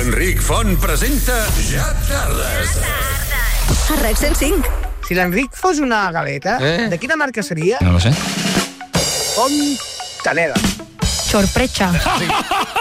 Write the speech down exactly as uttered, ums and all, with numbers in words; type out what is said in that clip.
Enric Font presenta Ja Tardes. A RAC cent cinc. Si l'Enric fos una galeta, Eh? de quina marca seria? No lo sé. Fontaneda. Sorpresa.